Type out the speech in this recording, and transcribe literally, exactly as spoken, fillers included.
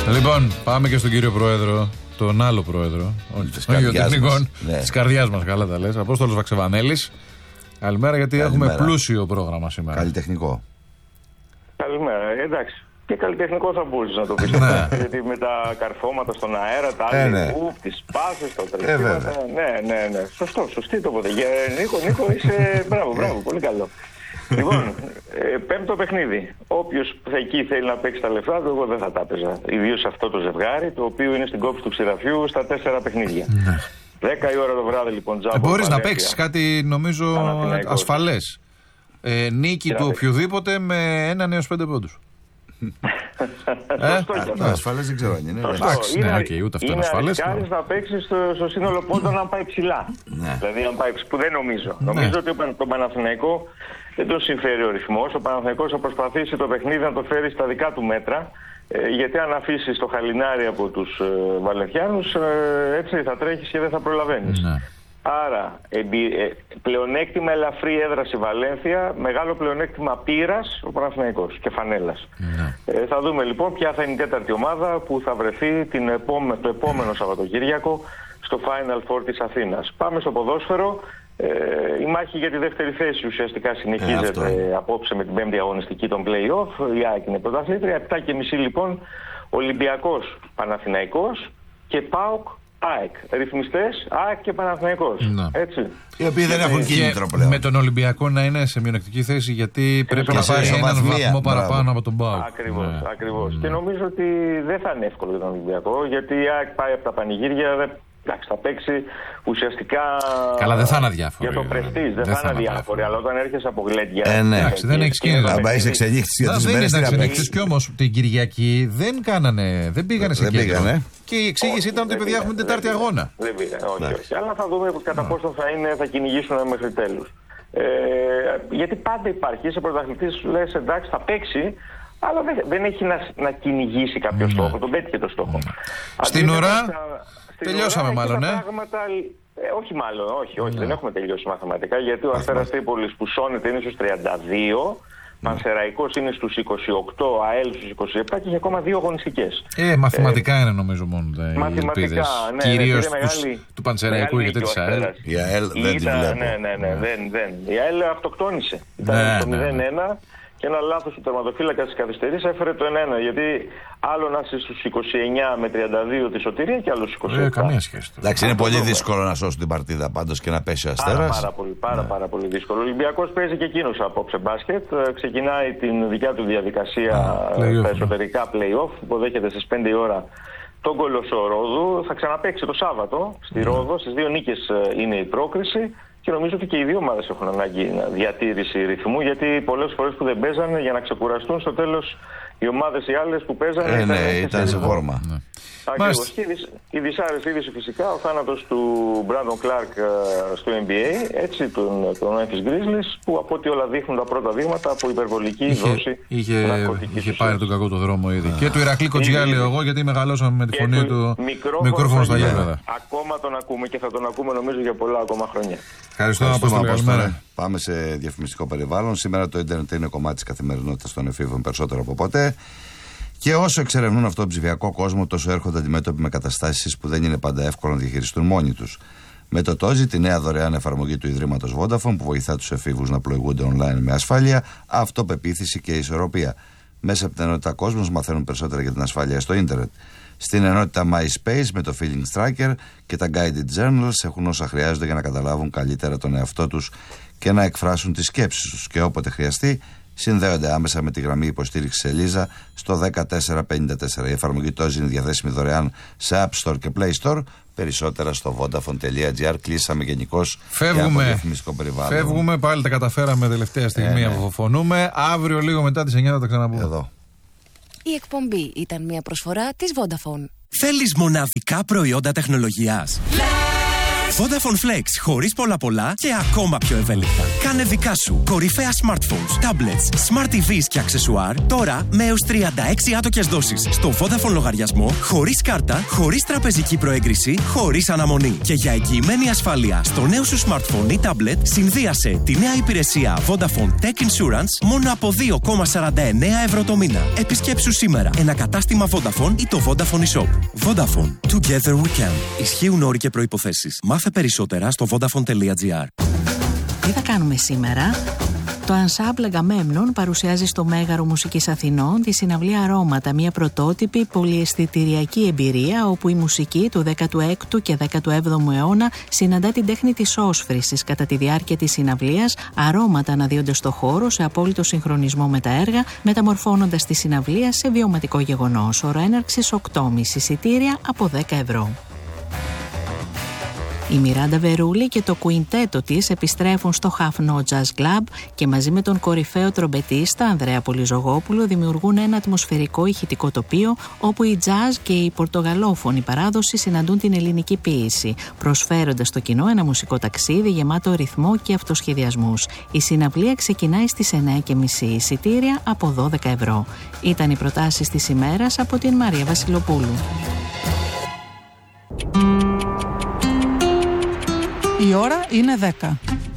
Λοιπόν, πάμε και στον κύριο Πρόεδρο, τον άλλο Πρόεδρο, όχι των τεχνικών, της καρδιάς μας, καλά τα λες, Απόστολος Βαξεβανέλης. Καλημέρα, γιατί Καλημέρα. έχουμε πλούσιο πρόγραμμα σήμερα. Καλλιτεχνικό. Καλημέρα, εντάξει. Και καλλιτεχνικό θα μπορούσε να το πει. Γιατί με τα καρφώματα στον αέρα, τα Ε, άλλη ναι. κουπ, τις πάσες, τα Ε, τρεξίματα. βέβαια. ναι, ναι, ναι. Σωστό, σωστή το ποτέ. Νίκο, Νίκο, είσαι. Μπράβο, μπράβο, πολύ καλό. Λοιπόν, ε, πέμπτο παιχνίδι. Όποιος εκεί θέλει να παίξει τα λεφτά του, εγώ δεν θα τα έπαιζα. Ιδίως αυτό το ζευγάρι, το οποίο είναι στην κόψη του ξηραφιού στα τέσσερα παιχνίδια. Δέκα η ώρα το βράδυ, λοιπόν, τζάμπο. Ε, μπορείς να Βαλένθια. παίξεις κάτι, νομίζω, Παναθηναϊκός. ασφαλές. Ε, νίκη Τι του να οποιοδήποτε με έναν έως πέντε πόντους. Σωστό και αυτό. Ασφαλές δεν ξέρω αν είναι. Σωστό. Εντάξει, Είναι- ναι, οκ, ούτε αυτό είναι είναι ασφαλές. αρισκάρις να παίξει στο, στο σύνολο πόντων αν πάει ψηλά. Ναι. Δηλαδή, αν πάει, που δεν νομίζω. Ναι. Νομίζω ότι τον Παναθηναϊκό δεν τον συμφέρει ο ρυθμός. Ο Παναθηναϊκός θα προσπαθήσει το παιχνίδι να το φέρει στα δικά του μέτρα. Ε, γιατί αν αφήσει το χαλινάρι από τους ε, Βαλενθιάνους, ε, έτσι θα τρέχεις και δεν θα προλαβαίνεις. Ναι. Άρα, εμπι, ε, πλεονέκτημα ελαφρύ έδρα στη Βαλένθια, μεγάλο πλεονέκτημα πείρας ο Παναθηναϊκός και φανέλας. Ναι. Ε, θα δούμε λοιπόν ποια θα είναι η τέταρτη ομάδα που θα βρεθεί την επόμε, το επόμενο Σαββατοκύριακο στο Final Four της Αθήνας. Πάμε στο ποδόσφαιρο. Ε, η μάχη για τη δεύτερη θέση ουσιαστικά συνεχίζεται Ε, απόψε με την πέμπτη αγωνιστική των play-off. Η ΑΕΚ είναι πρωταθλήτρια. επτά και μισή λοιπόν Ολυμπιακός Παναθηναϊκός και ΠΑΟΚ ΑΕΚ. Ρυθμιστές ΑΕΚ και Παναθηναϊκός. Ναι. Έτσι. Οι οποίοι δεν έχουν Και κίνητρο πλέον. με τον Ολυμπιακό να είναι σε μειονεκτική θέση, γιατί πρέπει να σε πάρει έναν ισοβαθμία. βαθμό Μπράβο. παραπάνω από τον ΠΑΟΚ. Ακριβώς, Ναι. ακριβώς. Και νομίζω ότι δεν θα είναι εύκολο για τον Ολυμπιακό, γιατί η ΑΕΚ πάει από τα πανηγύρια, δεν... Εντάξει, θα παίξει ουσιαστικά. Καλά, δεν θα είναι αδιάφορη. Για το πρεστίζ, δεν, Δεν θα είναι αδιάφορη, αλλά όταν έρχεσαι από γλέντια. Ε, ναι. Εντάξει, δεν έχεις κίνητρο. Αν πάει εξελίχθης για Να, τις δεν μέρες ήταν τι να συνέχιστες παίξεις. κι όμως την Κυριακή δεν κάνανε, δεν πήγανε σε Δεν κέντρο. πήγανε. Και η εξήγηση ήταν ότι δεν παιδιά έχουμε την πήγανε, Τετάρτη δεν αγώνα. Δεν πήγανε, όχι, Ναι. όχι. Αλλά θα δούμε κατά πόσο θα, είναι, θα κυνηγήσουν μέχρι τέλους. Ε, γιατί πάντα υπάρχει, είσαι πρωταθλητής, σου λες εντάξει θα παίξει, αλλά δεν, δεν έχει να, να κυνηγήσει κάποιο Ναι. στόχο, τον πέτυχε το στόχο. Στην Αντίθετα, ώρα, στα- στην τελειώσαμε ώρα, μάλλον, εκεί τα ε? πράγματα, ε, όχι μάλλον, όχι, όχι Ναι. δεν έχουμε τελειώσει μαθηματικά, γιατί ο Αστέρας Τρίπολης που σώνεται είναι στους τριάντα δύο, Πανσεραϊκός είναι στους είκοσι οκτώ, ΑΕΛ στους είκοσι επτά και έχει ακόμα δύο αγωνιστικές. Ε, μαθηματικά είναι νομίζω μόνο οι Μαθηματικά, ελπίδες. ναι, Κυρίως ναι, τους- μεγάλη- του Πανσεραϊκού μεγάλη γιατί της νίκη ο ΑΕΛ. Αστέρας. Η ΑΕΛ δεν τη Ήταν- βλέπω. Ναι, ναι, ναι, δεν, δεν. Η ΑΕΛ αυτοκτόνησε. Ήταν Ναι, στο ναι, ναι. μηδέν ένα και ένα λάθος του τερματοφύλακα της καθυστερής έφερε το ένα ένα. Γιατί άλλο να είσαι στους είκοσι εννιά με τριάντα δύο τη σωτηρία και άλλο στους είκοσι επτά. Ε, καμία σχέση. τώρα. Εντάξει, είναι Αυτό πολύ το δύσκολο να σώσει την παρτίδα πάντως και να πέσει ο Πάρα, Αστέρας. πάρα πολύ, πάρα, πάρα πολύ δύσκολο. Ο Ολυμπιακός παίζει και εκείνος απόψε μπάσκετ. Ε, Ξεκινάει την δικιά του διαδικασία play-off, ε, στα ναι. εσωτερικά play-off. Υποδέχεται στις πέντε η ώρα τον Κολοσσό Ρόδου. Θα ξαναπαίξει το Σάββατο στη Ρόδο. Στις δύο νίκες ε, είναι η πρόκριση. Και νομίζω ότι και οι δύο ομάδες έχουν ανάγκη να διατήρηση ρυθμού, γιατί πολλές φορές που δεν παίζανε για να ξεκουραστούν, στο τέλος οι ομάδες οι άλλες που παίζανε. Ε, ναι, ήταν σε φόρμα. Ναι. Ακριβώς. Μάλιστα. Και η δυσ- η δυσάρεστη είδηση φυσικά, ο θάνατος του Μπράντον Κλάρκ ε, στο N B A, έτσι, των, των Memphis Grizzlies, που από ό,τι όλα δείχνουν τα πρώτα δείγματα από υπερβολική Είχε, δόση είχε, ναρκωτικής είχε ουσίας. πάρει τον κακό το δρόμο ήδη. Και του Ηρακλή Κοτζιά Ήδη. λέω εγώ, γιατί μεγαλώσαμε με τη Και φωνή του του μικρόφωνο στα γήπεδα. Ακόμα τον ακούμε και θα τον ακούμε νομίζω για πολλά ακόμα χρόνια. Ευχαριστώ, Ευχαριστούμε, Απόστολε. Απόστολε. Καλημέρα. Πάμε σε διαφημιστικό περιβάλλον. Σήμερα το ίντερνετ είναι κομμάτι της καθημερινότητας των εφήβων περισσότερο από ποτέ. Και όσο εξερευνούν αυτόν τον ψηφιακό κόσμο, τόσο έρχονται αντιμέτωποι με καταστάσεις που δεν είναι πάντα εύκολο να διαχειριστούν μόνοι τους. Με το Τόζι, τη νέα δωρεάν εφαρμογή του Ιδρύματος Vodafone που βοηθά τους εφήβους να πλοηγούνται online με ασφάλεια, αυτοπεποίθηση και ισορροπία. Μέσα από την ενότητα Κόσμος μαθαίνουν περισσότερα για την ασφάλεια στο ίντερνετ. Στην ενότητα MySpace με το Feelings Tracker και τα Guided Journals έχουν όσα χρειάζονται για να καταλάβουν καλύτερα τον εαυτό τους και να εκφράσουν τις σκέψεις τους. Και όποτε χρειαστεί, συνδέονται άμεσα με τη γραμμή υποστήριξης Ελίζα στο ένα τέσσερα πέντε τέσσερα. Η εφαρμογή Τόζι είναι διαθέσιμη δωρεάν σε App Store και Play Store. Περισσότερα στο vodafone τελεία gr. Κλείσαμε γενικώς για από Φεύγουμε. διαφημιστικό περιβάλλον. Φεύγουμε, πάλι τα καταφέραμε τελευταία στιγμή. Ε, ναι. Αποφωνούμε. Αύριο λίγο μετά τις εννιά θα τα ξαναπούμε. Εδώ. Η εκπομπή ήταν μια προσφορά της Vodafone. Θέλεις μοναδικά προϊόντα τεχνολογίας? Vodafone Flex, χωρίς πολλά πολλά και ακόμα πιο ευέλικτα. Κάνε δικά σου κορυφαία smartphones, tablets, smart τι βις και αξεσουάρ τώρα με έως τριάντα έξι άτοκες δόσεις στο Vodafone λογαριασμό, χωρίς κάρτα, χωρίς τραπεζική προέγκριση, χωρίς αναμονή. Και για εγγυημένη ασφάλεια στο νέο σου smartphone ή tablet, συνδύασε τη νέα υπηρεσία Vodafone Tech Insurance μόνο από δύο κόμμα σαράντα εννέα ευρώ το μήνα. Επισκέψου σήμερα ένα κατάστημα Vodafone ή το Vodafone eShop. Vodafone. Together we can. Ισχύουν όροι και προϋποθέσεις. Μάθε περισσότερα στο vodafone τελεία gr. Τι θα κάνουμε σήμερα? Το Ensemble Αγκαμέμνων παρουσιάζει στο Μέγαρο Μουσικής Αθηνών τη συναυλία Αρώματα, μια πρωτότυπη πολυαισθητηριακή εμπειρία όπου η μουσική του δέκατου έκτου και δέκατου έβδομου αιώνα συναντά την τέχνη της όσφρησης. Κατά τη διάρκεια της συναυλίας, αρώματα αναδύονται στο χώρο σε απόλυτο συγχρονισμό με τα έργα, μεταμορφώνοντας τη συναυλία σε βιωματικό γεγονός. Ώρα έναρξης οκτώ και μισή, εισιτήρια από δέκα ευρώ. Η Μιράντα Βερούλη και το κουιντέτο της επιστρέφουν στο Half No Jazz Club και μαζί με τον κορυφαίο τρομπετίστα Ανδρέα Πολυζογόπουλο δημιουργούν ένα ατμοσφαιρικό ηχητικό τοπίο όπου η jazz και η πορτογαλόφωνη παράδοση συναντούν την ελληνική ποίηση, προσφέροντας στο κοινό ένα μουσικό ταξίδι γεμάτο ρυθμό και αυτοσχεδιασμούς. Η συναυλία ξεκινάει στις εννέα και μισή, εισιτήρια από δώδεκα ευρώ. Ήταν οι προτάσεις της ημέρας από την Μαρία Βασιλοπούλου. Η ώρα είναι δέκα.